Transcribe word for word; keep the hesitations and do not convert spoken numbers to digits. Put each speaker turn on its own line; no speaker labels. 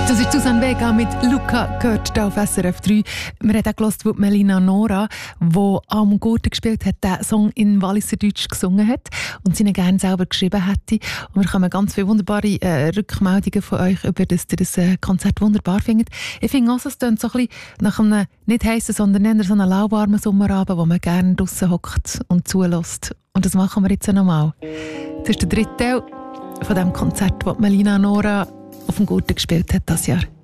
Das ist Susanne Vega mit Luca, gehört hier auf S R F drei. Wir haben auch gehört, wo Melina Nora, die am Gurten gespielt hat, diesen Song in Walliser Deutsch gesungen hat und sie ihn gerne selber geschrieben hätte. Und wir bekommen ganz viele wunderbare äh, Rückmeldungen von euch, über das ihr das äh, Konzert wunderbar findet. Ich finde auch, es klingt so ein bisschen nach einem nicht heissen, sondern eher so einem lauwarmen Sommerabend, wo man gerne draussen hockt und zulässt. Und das machen wir jetzt noch mal. Das ist der dritte Teil von dem Konzert, das Melina Nora auf dem Gurten gespielt hat das Jahr.